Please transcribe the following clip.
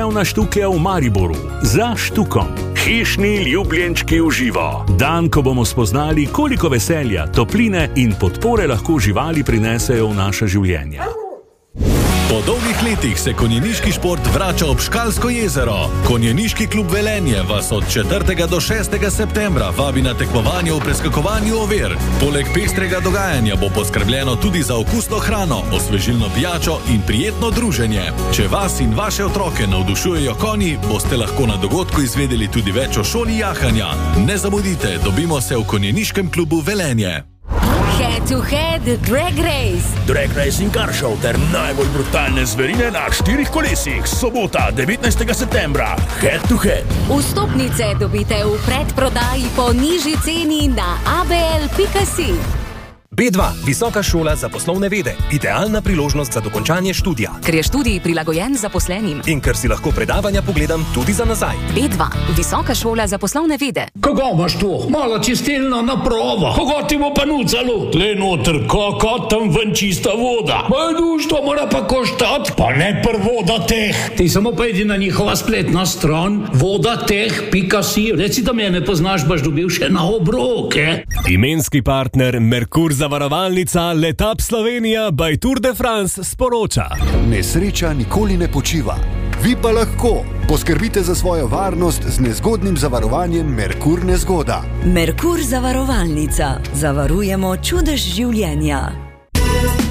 Dnevna štuk je v Mariboru. Za štukom. Hišni ljubljenčki v živo. Dan, ko bomo spoznali, koliko veselja, topline in podpore lahko živali prinesejo v naše življenje. Po dolgih letih se konjeniški šport vrača ob Škalsko jezero. Konjeniški klub Velenje vas od 4. do 6. septembra vabi na tekmovanje v preskakovanju ovir. Poleg pestrega dogajanja bo poskrbljeno tudi za okusno hrano, osvežilno pijačo in prijetno druženje. Če vas in vaše otroke navdušujejo konji, boste lahko na dogodku izvedeli tudi več o šoli jahanja. Ne zamudite, dobimo se v konjeniškem klubu Velenje. Head to Head Drag Race. Drag Racing Car Show ter najbolj brutalne zverine na 4 kolesih. Sobota, 19. septembra. Head to Head. Vstopnice dobite v predprodaji po nižji ceni na abl.si. B2, Visoka šola za poslovne vede. Idealna priložnost za dokončanje študija. Ker je študij prilagojen zaposlenim. In ker si lahko predavanja pogledam tudi za nazaj. B2, Visoka šola za poslovne vede. Kako imaš to? Malo čistilno napravo. Kako ti bo pa nucalo? Tle noter, kako tam ven čista voda. Moja duš, to mora pa koštat. Pa ne voda teh. Ti samo pojdi na njihova spletna stran vodateh.si. Reci, da me ne poznaš, baš dobil še na obroke. Imenski partner Merkur zavarovalnica Letap Slovenija by Tour de France sporoča. Nesreča nikoli ne počiva. Vi pa lahko poskrbite za svojo varnost z nezgodnim zavarovanjem Merkur Nezgoda. Merkur zavarovalnica. Zavarujemo čudež življenja.